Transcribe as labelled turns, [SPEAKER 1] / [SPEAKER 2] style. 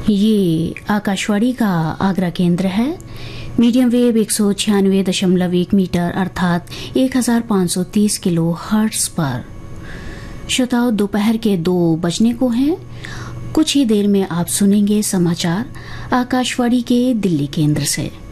[SPEAKER 1] ये आकाशवाणी का आगरा केंद्र है। मीडियम वेव 196.1 मीटर अर्थात 1530 किलो हर्ट्ज पर। श्रोताओं, दोपहर के 2 बजने को हैं। कुछ ही देर में आप सुनेंगे समाचार आकाशवाणी के दिल्ली केंद्र से।